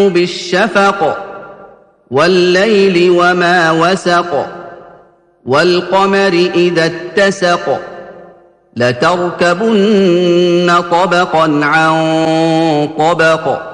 بالشفق والليل وما وسق والقمر إذا اتسق لتركبن طبقا عن طبق